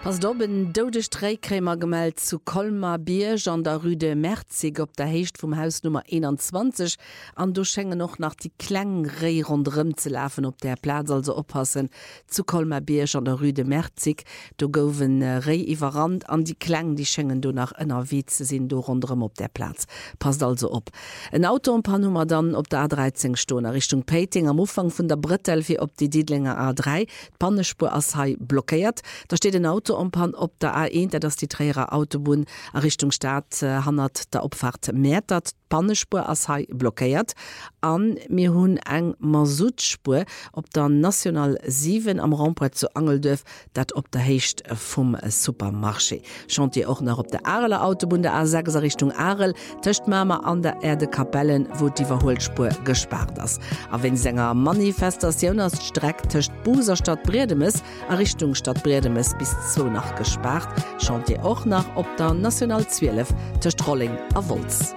Pas doben doude Streikrämer gemeldt zu Colmar Bierge an der Rue de Merzig op der Hecht vom Haus Nummer 21 an du schennge noch nach die Klängrei rundrum zu laufen op der Platz also oppassen zu Colmar Bierge an der Rue de Merzig du gowen Reiverrand an die Klang die schenngen du nach ënner Wize sinn du rundrum op der Platz passt also op ein Auto ein paar Nummer dann op der A13 Stone Richtung Peiting am Ufang vun der Brittelfi op die Diedlinger A3 Pannespur as hai blockiert da steht ein Auto op der A1, der das die Träger Autobahn Richtung Stadt hannnert der Opfahrt Mätert Pannespur as hai blockiert an mir hunn eng Masutspur op der National 7 am Randpoint zu Angeldorf dat op der Hecht vom Supermarché. Schont ihr auch noch op der Areler Autobahn der A6 Richtung Arel töcht Mama an der Erdekapellen, wo die Verholspur gespart ist. A wenn Sänger Manifestation aus Streck töcht Buser Stadt Bredemes a Richtung Stadt Bredemes bis zu nach gespart, schont ihr auch nach op der National 12 töcht Rolling a Volz.